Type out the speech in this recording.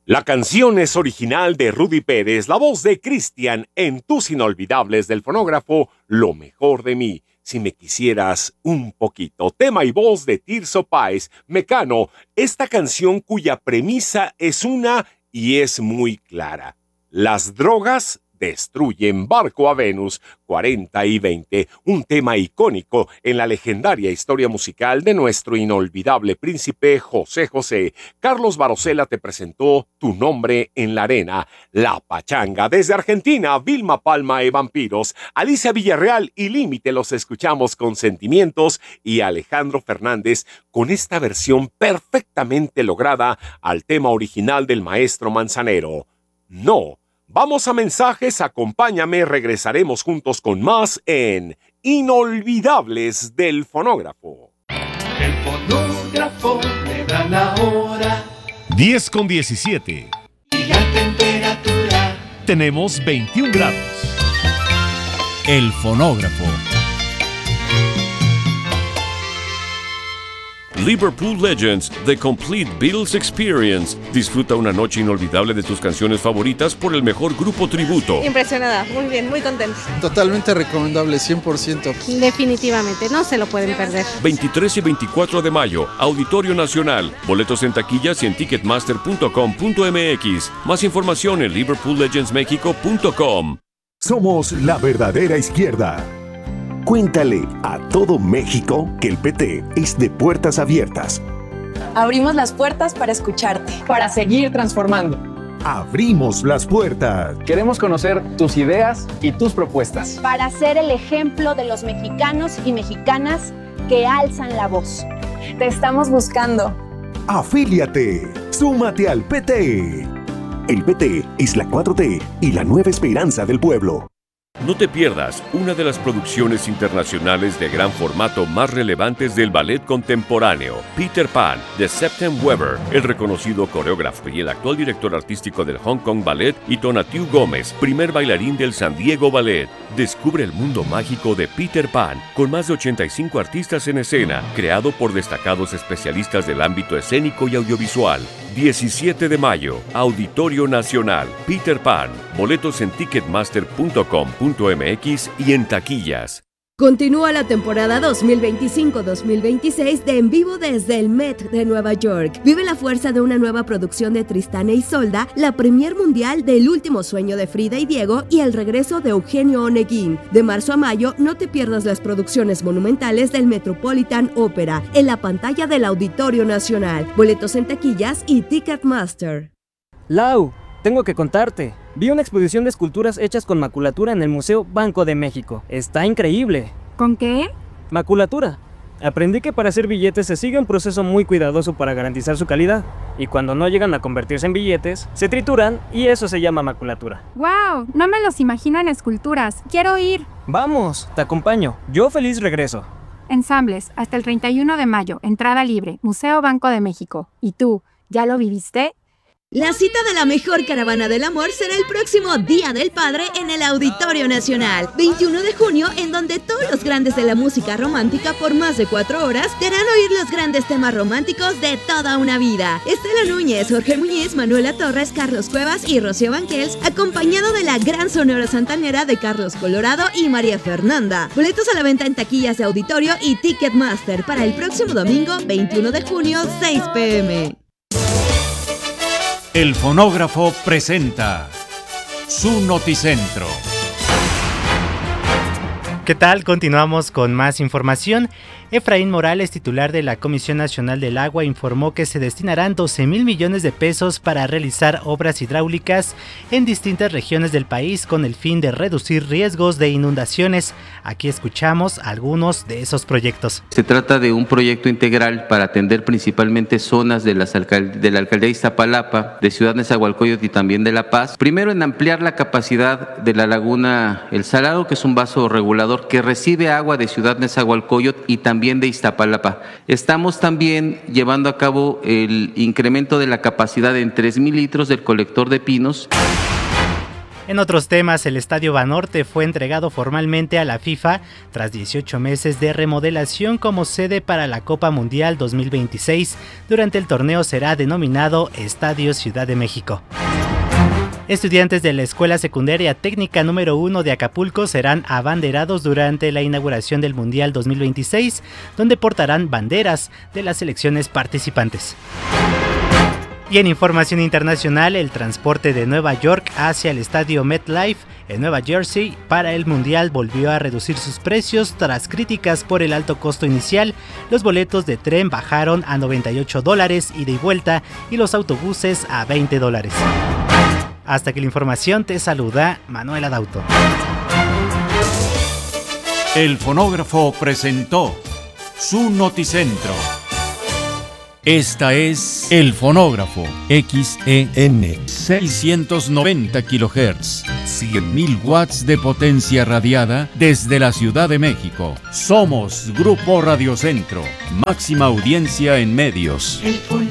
La canción es original de Rudy Pérez, la voz de Cristian en Tus Inolvidables del fonógrafo Lo Mejor de Mí. Si me quisieras un poquito. Tema y voz de Tirso Páez, Mecano. Esta canción cuya premisa es una y es muy clara. Las drogas destruyen. Barco a Venus, 40 y 20. Un tema icónico en la legendaria historia musical de nuestro inolvidable príncipe José José. Carlos Barosela te presentó Tu Nombre en la Arena. La Pachanga. Desde Argentina, Vilma Palma y Vampiros. Alicia Villarreal y Límite los escuchamos con Sentimientos y Alejandro Fernández con esta versión perfectamente lograda al tema original del maestro Manzanero. No. Vamos a mensajes, acompáñame, regresaremos juntos con más en Inolvidables del Fonógrafo. El fonógrafo me da la hora. 10:17. Y la temperatura. Tenemos 21 grados. El fonógrafo. Liverpool Legends, The Complete Beatles Experience. Disfruta una noche inolvidable de tus canciones favoritas por el mejor grupo tributo. Impresionada, muy bien, muy contenta. Totalmente recomendable, 100%. Definitivamente, no se lo pueden perder. 23 y 24 de mayo, Auditorio Nacional. Boletos en taquillas y en ticketmaster.com.mx. Más información en liverpoollegendsmexico.com. Somos la verdadera izquierda. Cuéntale a todo México que el PT es de puertas abiertas. Abrimos las puertas para escucharte. Para seguir transformando. Abrimos las puertas. Queremos conocer tus ideas y tus propuestas. Para ser el ejemplo de los mexicanos y mexicanas que alzan la voz. Te estamos buscando. Afíliate. Súmate al PT. El PT es la 4T y la nueva esperanza del pueblo. No te pierdas una de las producciones internacionales de gran formato más relevantes del ballet contemporáneo, Peter Pan, de Septem Weber, el reconocido coreógrafo y el actual director artístico del Hong Kong Ballet, y Tonatiuh Gómez, primer bailarín del San Diego Ballet. Descubre el mundo mágico de Peter Pan, con más de 85 artistas en escena, creado por destacados especialistas del ámbito escénico y audiovisual. 17 de mayo, Auditorio Nacional, Peter Pan. Boletos en ticketmaster.com.mx y en taquillas. Continúa la temporada 2025-2026 de En Vivo desde el Met de Nueva York. Vive la fuerza de una nueva producción de Tristán e Isolda, la premier mundial del Último Sueño de Frida y Diego y el regreso de Eugenio Oneguín. De marzo a mayo, no te pierdas las producciones monumentales del Metropolitan Opera en la pantalla del Auditorio Nacional. Boletos en taquillas y Ticketmaster. Lau, tengo que contarte. Vi una exposición de esculturas hechas con maculatura en el Museo Banco de México. Está increíble. ¿Con qué? Maculatura. Aprendí que para hacer billetes se sigue un proceso muy cuidadoso para garantizar su calidad. Y cuando no llegan a convertirse en billetes, se trituran y eso se llama maculatura. ¡Wow! No me los imagino en esculturas. ¡Quiero ir! Vamos, te acompaño. Yo feliz regreso. Ensambles, hasta el 31 de mayo. Entrada libre. Museo Banco de México. ¿Y tú, ya lo viviste? La cita de la mejor caravana del amor será el próximo Día del Padre en el Auditorio Nacional, 21 de junio, en donde todos los grandes de la música romántica por más de 4 horas te harán oír los grandes temas románticos de toda una vida. Estela Núñez, Jorge Muñiz, Manuela Torres, Carlos Cuevas y Rocío Banquels, acompañado de la gran sonora santanera de Carlos Colorado y María Fernanda. Boletos a la venta en taquillas de Auditorio y Ticketmaster para el próximo domingo, 21 de junio, 6 p.m. El fonógrafo presenta su noticentro. ¿Qué tal? Continuamos con más información. Efraín Morales, titular de la Comisión Nacional del Agua, informó que se destinarán 12,000 millones de pesos para realizar obras hidráulicas en distintas regiones del país con el fin de reducir riesgos de inundaciones. Aquí escuchamos algunos de esos proyectos. Se trata de un proyecto integral para atender principalmente zonas de la alcaldía de Iztapalapa, de Ciudad Nezahualcóyotl y también de La Paz. Primero, en ampliar la capacidad de la laguna El Salado, que es un vaso regulador que recibe agua de Ciudad Nezahualcóyotl y también de Iztapalapa. Estamos también llevando a cabo el incremento de la capacidad en 3,000 litros del colector de pinos. En otros temas, el Estadio Banorte fue entregado formalmente a la FIFA tras 18 meses de remodelación como sede para la Copa Mundial 2026. Durante el torneo será denominado Estadio Ciudad de México. Estudiantes de la Escuela Secundaria Técnica número 1 de Acapulco serán abanderados durante la inauguración del Mundial 2026, donde portarán banderas de las selecciones participantes. Y en información internacional, el transporte de Nueva York hacia el estadio MetLife en Nueva Jersey para el Mundial volvió a reducir sus precios tras críticas por el alto costo inicial. Los boletos de tren bajaron a $98 ida y vuelta y los autobuses a $20. Hasta que la información, te saluda Manuel Adauto. El fonógrafo presentó su noticentro. Esta es El Fonógrafo, XEN 690 kHz, 100.000 watts de potencia radiada desde la Ciudad de México. Somos Grupo Radio Centro, máxima audiencia en medios.